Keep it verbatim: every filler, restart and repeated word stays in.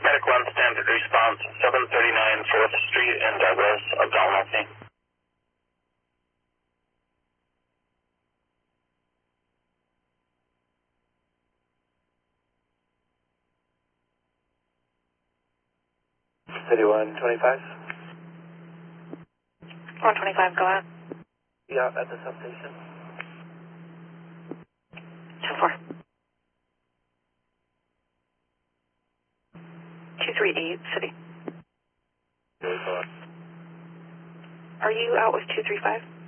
Paramedic one, standard response, seven thirty-nine fourth Street in Douglas, abdominal pain. City one twenty-five? one twenty-five, go out. Yeah, at the substation. ten four. two three eight, City. Very far. Are you out with two three five?